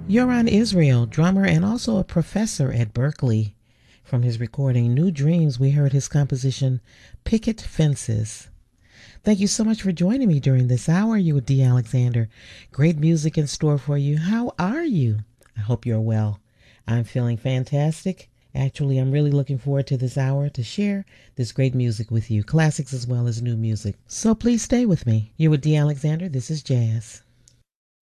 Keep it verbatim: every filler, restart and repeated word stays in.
Yoran Israel, drummer and also a professor at Berkeley. From his recording New Dreams, we heard his composition Picket Fences. Thank you so much for joining me during this hour. You with D. Alexander. Great music in store for you. How are you? I hope you're well. I'm feeling fantastic. Actually, I'm really looking forward to this hour to share this great music with you, classics as well as new music. So please stay with me. You're with D. Alexander. This is Jazz.